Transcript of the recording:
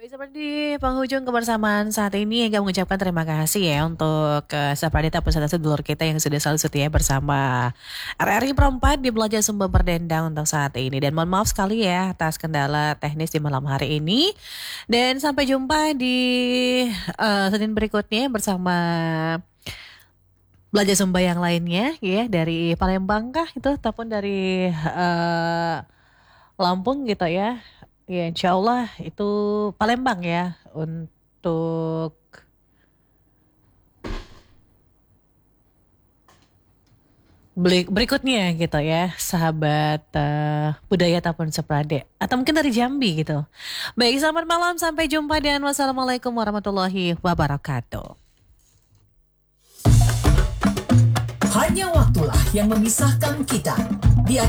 Baik, seperti penghujung kebersamaan saat ini, kami mengucapkan terima kasih ya untuk Sapradita peserta sedulur kita yang sudah selalu setia bersama RRI Perempat di Belajar Sumber Berdendang untuk saat ini. Dan mohon maaf sekali ya atas kendala teknis di malam hari ini. Dan sampai jumpa di Senin berikutnya bersama Belajar Sumber yang lainnya ya dari Palembang kah itu ataupun dari Lampung gitu ya. Ya, insya Allah itu Palembang ya untuk berikutnya gitu ya, sahabat budaya ataupun seprade. Atau mungkin dari Jambi gitu. Baik, selamat malam, sampai jumpa dan wassalamualaikum warahmatullahi wabarakatuh. Hanya waktulah yang memisahkan kita. Di atas